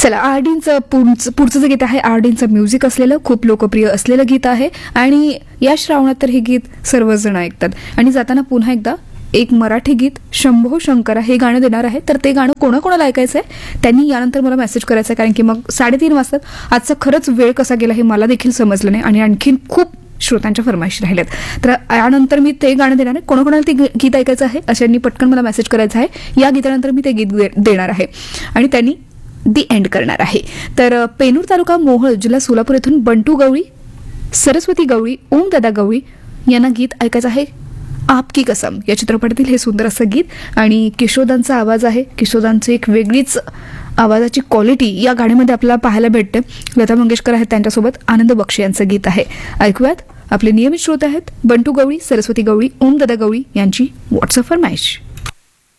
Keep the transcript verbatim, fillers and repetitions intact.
चला, आरडींचं पुढचं पुढचं जे गीत आहे आरडींचं म्युझिक असलेलं खूप लोकप्रिय असलेलं गीत आहे आणि या श्रावणात तर हे गीत सर्वजण ऐकतात. आणि जाताना पुन्हा एकदा एक मराठी गीत शंभो शंकरा हे गाणं देणार आहे. तर ते गाणं कोणाकोणाला ऐकायचं आहे त्यांनी यानंतर मला मेसेज करायचा आहे, कारण की मग साडेतीन वाजतात. आजचा खरंच वेळ कसा गेला हे मला देखील समजलं नाही आणि आणखीन खूप श्रोतांच्या फरमाईशी राहिल्यात. तर यानंतर मी ते गाणं देणार आहे. कोणाकोणाला ते गीत ऐकायचं आहे अशांनी पटकन मला मेसेज करायचा आहे. या गीतानंतर मी ते गीत देणार आहे आणि त्यांनी दी एंड करणार आहे. तर पेनूर तालुका मोहोळ जिल्हा सोलापूर येथून बंटू गवळी, सरस्वती गवळी, ओम दादा गवळी यांना गीत ऐकायचं आहे आपकी कसम या चित्रपटातील हे सुंदर असं गीत. आणि किशोदांचा आवाज आहे. किशोदांची एक वेगळीच आवाजाची क्वालिटी या गाण्यामध्ये आपल्याला पाहायला भेटते. लता मंगेशकर आहेत त्यांच्यासोबत. आनंद बक्षी यांचं गीत आहे. ऐकूयात. आपले नियमित श्रोते आहेत बंटू गवळी, सरस्वती गवळी, ओम दादा गवळी यांची व्हॉट्सअप फरमाईश.